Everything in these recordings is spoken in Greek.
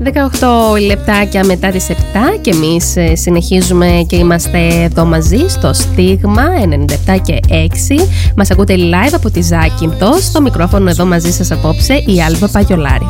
18 λεπτάκια μετά τις 7 και εμείς συνεχίζουμε και είμαστε εδώ μαζί στο Στίγμα 97 και 6. Μας ακούτε live από τη Ζάκυνθο. Στο μικρόφωνο εδώ μαζί σας απόψε η Άλβα Παγιολάρη.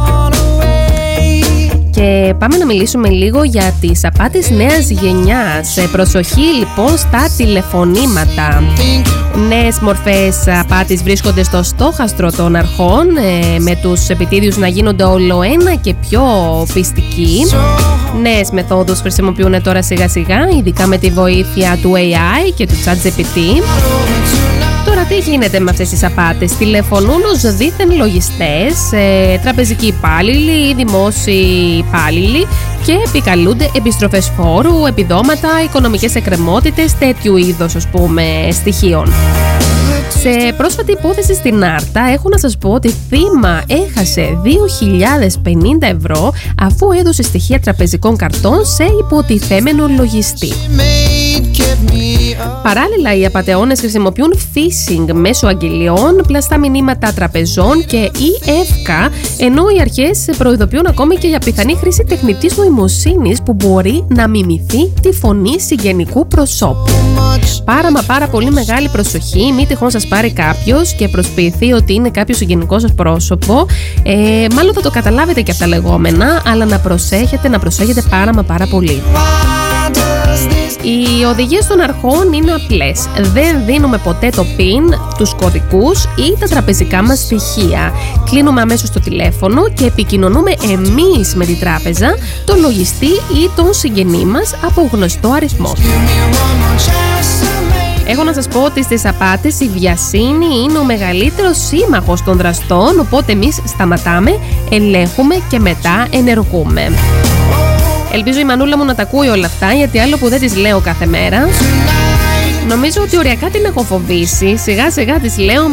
Και πάμε να μιλήσουμε λίγο για τις απάτες νέας γενιάς. Προσοχή λοιπόν στα τηλεφωνήματα. Νέες μορφές απάτης βρίσκονται στο στόχαστρο των αρχών, με τους επιτίδιους να γίνονται όλο-ένα και πιο πιστικοί. Νέες μεθόδους χρησιμοποιούν τώρα σιγά σιγά, ειδικά με τη βοήθεια του AI και του ChatGPT. Τώρα τι γίνεται με αυτές τις απάτες? Τηλεφωνούν ως δίθεν λογιστές, τραπεζικοί υπάλληλοι ή δημόσιοι υπάλληλοι και επικαλούνται επιστροφές φόρου, επιδόματα, οικονομικές εκκρεμότητες, τέτοιου είδους στοιχείων. Σε πρόσφατη υπόθεση στην Άρτα έχω να σας πω ότι θύμα έχασε 2.050 ευρώ αφού έδωσε στοιχεία τραπεζικών καρτών σε υποτιθέμενο λογιστή. Παράλληλα, οι απατεώνες χρησιμοποιούν phishing μέσω αγγελιών, πλαστά μηνύματα τραπεζών και εύκα, ενώ οι αρχές προειδοποιούν ακόμη και για πιθανή χρήση τεχνητής νοημοσύνης που μπορεί να μιμηθεί τη φωνή συγγενικού προσώπου. Πάρα πολύ μεγάλη προσοχή, μην τυχόν σας πάρει κάποιος και προσποιηθεί ότι είναι κάποιο συγγενικό σας πρόσωπο. Μάλλον θα το καταλάβετε και από τα λεγόμενα, αλλά να προσέχετε πάρα πολύ. Οι οδηγίες των αρχών είναι απλές. Δεν δίνουμε ποτέ το PIN, τους κωδικούς ή τα τραπεζικά μας στοιχεία. Κλείνουμε αμέσως το τηλέφωνο και επικοινωνούμε εμείς με την τράπεζα, τον λογιστή ή τον συγγενή μας από γνωστό αριθμό. Έχω να σας πω ότι στις απάτες η βιασύνη είναι ο μεγαλύτερος σύμμαχος των δραστών, οπότε εμείς σταματάμε, ελέγχουμε και μετά ενεργούμε. Ελπίζω η μανούλα μου να τα ακούει όλα αυτά, γιατί άλλο που δεν τις λέω κάθε μέρα. Νομίζω ότι οριακά την έχω φοβήσει. Σιγά σιγά τις λέω